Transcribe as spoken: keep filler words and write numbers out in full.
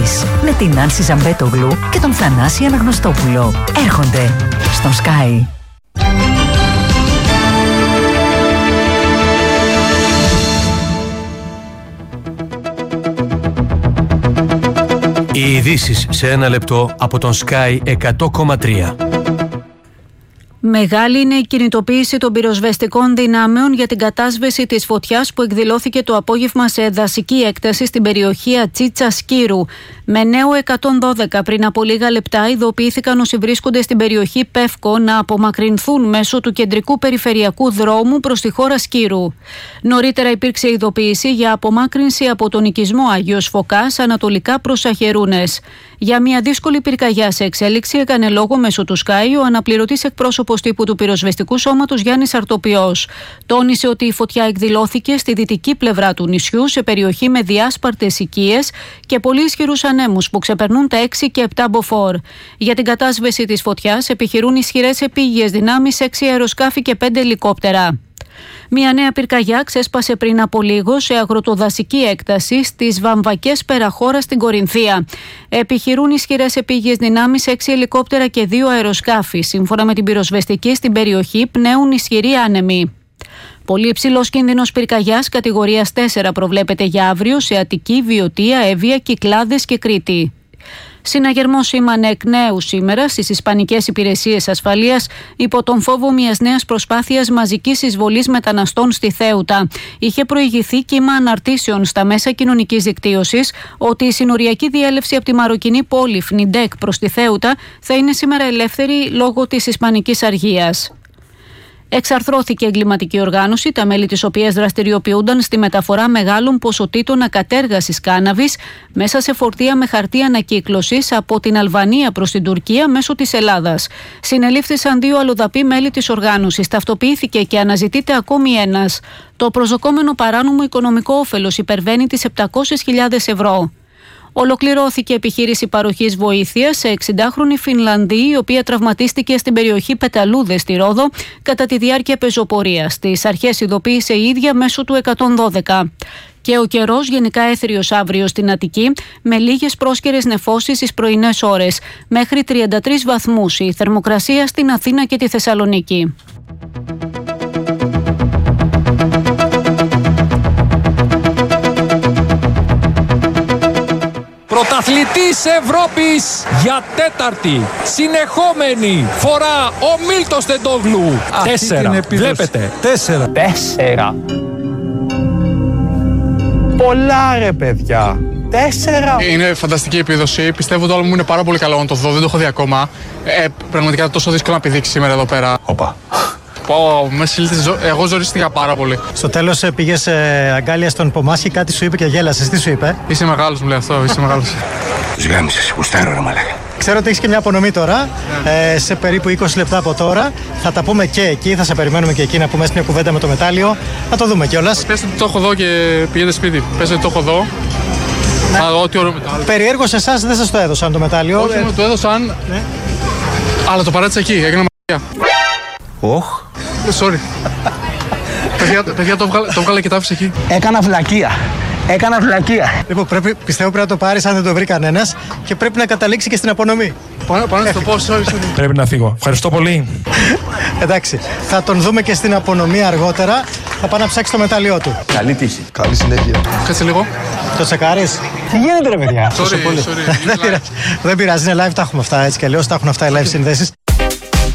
Boys με την Άνση Ζαμπέτογλου και τον Θανάση Αναγνωστόπουλο. Έρχονται στον Sky. Οι ειδήσεις σε ένα λεπτό από τον Sky εκατό κόμμα τρία. Μεγάλη είναι η κινητοποίηση των πυροσβεστικών δυνάμεων για την κατάσβεση της φωτιάς που εκδηλώθηκε το απόγευμα σε δασική έκταση στην περιοχή Ατσίτσα Σκύρου. Με νέο εκατόν δώδεκα πριν από λίγα λεπτά ειδοποιήθηκαν όσοι βρίσκονται στην περιοχή Πεύκο να απομακρυνθούν μέσω του κεντρικού περιφερειακού δρόμου προς τη χώρα Σκύρου. Νωρίτερα υπήρξε ειδοποίηση για απομάκρυνση από τον οικισμό Άγιος Φωκάς ανατολικά προς Αχερούνες. Για μια δύσκολη πυρκαγιά σε εξέλιξη έκανε λόγο μέσω του Sky ο αναπληρωτής εκπρόσωπος τύπου του πυροσβεστικού σώματος Γιάννης Αρτοπιός. Τόνισε ότι η φωτιά εκδηλώθηκε στη δυτική πλευρά του νησιού σε περιοχή με διάσπαρτες οικίες και πολύ ισχυρούς ανέμους που ξεπερνούν τα έξι και επτά μποφόρ. Για την κατάσβεση της φωτιάς επιχειρούν ισχυρές επίγειες δυνάμεις, έξι αεροσκάφη και πέντε ελικόπτερα. Μια νέα πυρκαγιά ξέσπασε πριν από λίγο σε αγροτοδασική έκταση στις Βαμβακές Περαχώρα στην Κορινθία. Επιχειρούν ισχυρές επίγειες δυνάμεις, έξι ελικόπτερα και δύο αεροσκάφη. Σύμφωνα με την πυροσβεστική, στην περιοχή πνέουν ισχυροί άνεμοι. Πολύ υψηλός κίνδυνος πυρκαγιάς κατηγορίας τέσσερα προβλέπεται για αύριο σε Αττική, Βιωτία, Εύβοια, Κυκλάδες και Κρήτη. Συναγερμός σήμανε εκ νέου σήμερα στις Ισπανικές Υπηρεσίες Ασφαλείας υπό τον φόβο μιας νέας προσπάθειας μαζικής εισβολής μεταναστών στη Θέουτα. Είχε προηγηθεί κύμα αναρτήσεων στα μέσα κοινωνικής δικτύωσης ότι η συνοριακή διέλευση από τη μαροκινή πόλη Φνιντέκ προς τη Θέουτα θα είναι σήμερα ελεύθερη λόγω της ισπανικής αργίας. Εξαρθρώθηκε εγκληματική οργάνωση, τα μέλη της οποίας δραστηριοποιούνταν στη μεταφορά μεγάλων ποσοτήτων ακατέργασης κάναβης μέσα σε φορτία με χαρτί ανακύκλωσης από την Αλβανία προς την Τουρκία μέσω της Ελλάδας. Συνελήφθησαν δύο αλλοδαποί μέλη της οργάνωσης. Ταυτοποιήθηκε και αναζητείται ακόμη ένας. Το προσδοκόμενο παράνομο οικονομικό όφελος υπερβαίνει τις επτακόσιες χιλιάδες ευρώ. Ολοκληρώθηκε επιχείρηση παροχής βοήθειας σε εξηντάχρονη Φινλανδή, η οποία τραυματίστηκε στην περιοχή Πεταλούδες στη Ρόδο κατά τη διάρκεια πεζοπορίας. Στις αρχές ειδοποίησε η ίδια μέσω του εκατόν δώδεκα. Και ο καιρός γενικά έθριος αύριο στην Αττική, με λίγες πρόσκαιρες νεφώσεις στις πρωινές ώρες, μέχρι τριάντα τρεις βαθμούς η θερμοκρασία στην Αθήνα και τη Θεσσαλονίκη. Πρωταθλητής Ευρώπης για τέταρτη συνεχόμενη φορά ο Μίλτος Τεντόγλου. Τέσσερα. Βλέπετε. Τέσσερα. Τέσσερα. Πολλά ρε παιδιά. Τέσσερα. Είναι φανταστική επίδοση. Πιστεύω το άλλο μου είναι πάρα πολύ καλό να το δω. Δεν το έχω δει ακόμα. Ε, πραγματικά τόσο δύσκολο να πηδήξει σήμερα εδώ πέρα. Οπα. Πω, με συλλήτης, εγώ ζορίστηκα πάρα πολύ. Στο τέλος πήγες ε, αγκάλια στον Πομάσχη, κάτι σου είπε και γέλασες. Τι σου είπε? Είσαι μεγάλος, μου λέει αυτό. Είσαι μεγάλος. Τους γάμισες, γουστάρω ρε μαλάκα. Ξέρω ότι έχεις και μια απονομή τώρα. Ε, σε περίπου είκοσι λεπτά από τώρα. Θα τα πούμε και εκεί. Θα σε περιμένουμε και εκεί να πούμε μια κουβέντα με το μετάλλιο. Θα το δούμε κιόλας. Πες ότι το έχω δω και πηγαίνετε σπίτι. Πες ότι το έχω δω. Ναι. Α, ό,τι ωραίο μετάλλιο. Περιέργως εσάς δεν σας το έδωσαν το μετάλλιο. Όχι, μου το έδωσαν. Ναι. Αλλά το παράτησα εκεί. Έγινα μαγεία. Οχ. Sorry. παιδιά, παιδιά το, βγάλε, το βγάλε και το άφησε εκεί. Έκανα βλακεία. Έκανα βλακεία. Λοιπόν, πρέπει, πιστεύω πρέπει να το πάρεις αν δεν το βρει κανένας και πρέπει να καταλήξει και στην απονομή. Πάνω, πάνω στο πω, sorry, sorry. Πρέπει να φύγω. Ευχαριστώ πολύ. Εντάξει, θα τον δούμε και στην απονομή αργότερα. Θα πάω να ψάξει το μετάλλιό του. Καλή τύχη. Καλή συνέχεια. Κάτσε λίγο. Το τσεκάρεις? Τι γίνεται ρε παιδιά? Sorry, sorry. Δεν πειράζει, δεν πειράζει, είναι live, τα έχουμε αυτά έτσι κι αλλιώς, τα έχουν αυτά οι live συνδέσεις.